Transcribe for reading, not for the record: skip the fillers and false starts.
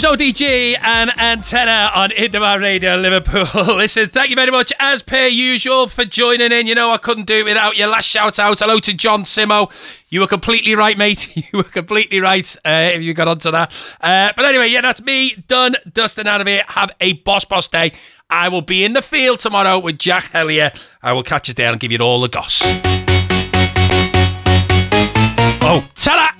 ODG and Antenna on Indemar Radio Liverpool. Listen, thank you very much as per usual for joining in. You know I couldn't do it without your last shout out. Hello to John Simo. You were completely right, mate. You were completely right if you got onto that. But anyway, yeah, that's me done, dusting out of here. Have a boss day. I will be in the field tomorrow with Jack Hellier. I will catch you there and give you all the goss. Oh, ta-da!